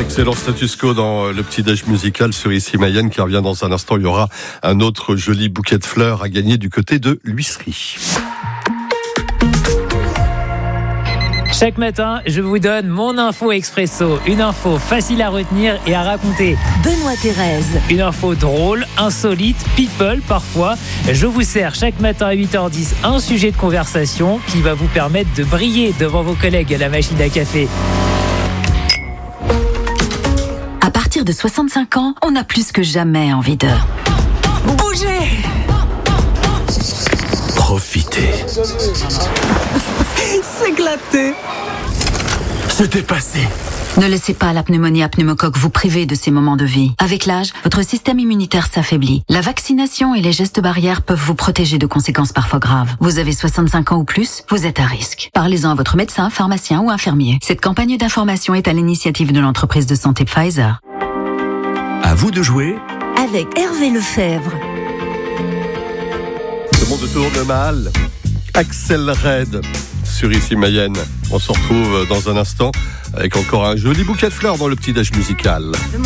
Excellent status quo dans le petit-déj musical sur Ici Mayenne qui revient dans un instant. Il y aura un autre joli bouquet de fleurs à gagner du côté de l'huisserie. Chaque matin, je vous donne mon info expresso. Une info facile à retenir et à raconter. Benoît Thérèse. Une info drôle, insolite, people parfois. Je vous sers chaque matin à 8h10 un sujet de conversation qui va vous permettre de briller devant vos collègues à la machine à café. À partir de 65 ans, on a plus que jamais envie de bouger. Profiter. S'éclater. Se dépasser. Ne laissez pas la pneumonie à pneumocoque vous priver de ces moments de vie. Avec l'âge, votre système immunitaire s'affaiblit. La vaccination et les gestes barrières peuvent vous protéger de conséquences parfois graves. Vous avez 65 ans ou plus, vous êtes à risque. Parlez-en à votre médecin, pharmacien ou infirmier. Cette campagne d'information est à l'initiative de l'entreprise de santé Pfizer. À vous de jouer Avec Hervé Lefebvre. Le monde tourne mal. Axel Red sur Ici Mayenne. On se retrouve dans un instant avec encore un joli bouquet de fleurs dans le petit-déj musical.